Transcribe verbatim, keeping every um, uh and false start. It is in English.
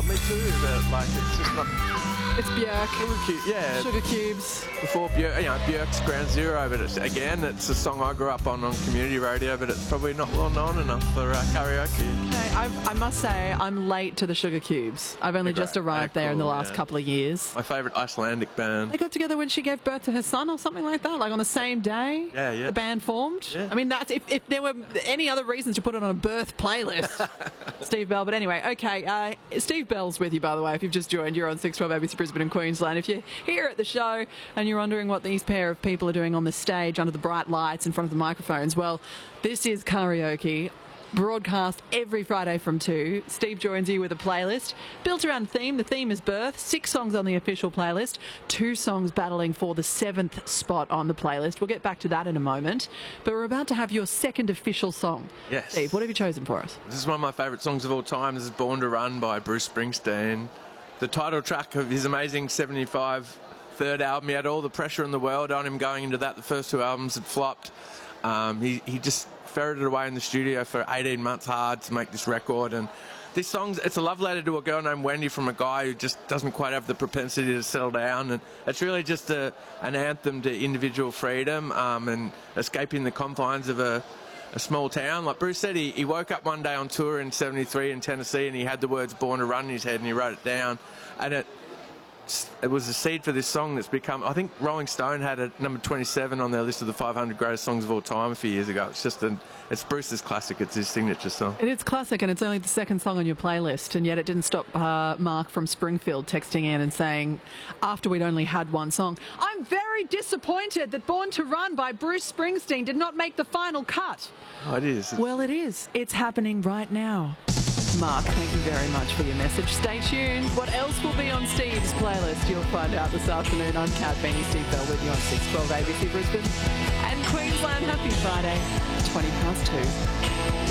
me too, but like it's just not. It's Björk. Sugar Cube, yeah. Sugar Cubes. Before Björk, you know, Björk's Ground Zero, but it's, again, it's a song I grew up on on community radio, but it's probably not well known enough for uh, karaoke. Okay, I've, I must say I'm late to the Sugar Cubes. I've only They're just great. arrived They're there in the cool, last yeah. couple of years. My favourite Icelandic band. They got together when she gave birth to her son or something like that, like on the same day. Yeah, yeah. The band formed. Yeah. I mean, that's if, if there were any other reasons to put it on a birth playlist. Steve Bell. But anyway, okay. Uh, Steve Bell's with you, by the way. If you've just joined, you're on six twelve A B C Brisbane and Queensland. If you're here at the show and you're wondering what these pair of people are doing on the stage under the bright lights in front of the microphones, well, this is karaoke. Broadcast every Friday from two. Steve joins you with a playlist built around a theme. The theme is birth. Six songs on the official playlist. Two songs battling for the seventh spot on the playlist. We'll get back to that in a moment. But we're about to have your second official song. Yes. Steve, what have you chosen for us? This is one of my favourite songs of all time. This is Born to Run by Bruce Springsteen. The title track of his amazing seventy-five third album. He had all the pressure in the world on him going into that. The first two albums had flopped. Um, he, he just ferreted away in the studio for eighteen months hard to make this record. And this song's, it's a love letter to a girl named Wendy from a guy who just doesn't quite have the propensity to settle down. And it's really just a, an anthem to individual freedom um, and escaping the confines of a, a small town. Like Bruce said, he, he woke up one day on tour in seventy-three in Tennessee and he had the words Born to Run in his head and he wrote it down. And it it was a seed for this song that's become, I think Rolling Stone had it number twenty-seven on their list of the five hundred greatest songs of all time a few years ago. It's just an, it's Bruce's classic. It's his signature song. It is classic, and it's only the second song on your playlist, and yet it didn't stop uh, Mark from Springfield texting in and saying, after we'd only had one song, I'm very disappointed that Born to Run by Bruce Springsteen did not make the final cut. Oh, it is. It's Well, it is. It's happening right now. Mark, thank you very much for your message. Stay tuned. What else will be on Steve's playlist? You'll find out this afternoon. I'm Kat Beanie, Steve Bell with you on six twelve A B C Brisbane and Queensland. Happy Friday, twenty past two.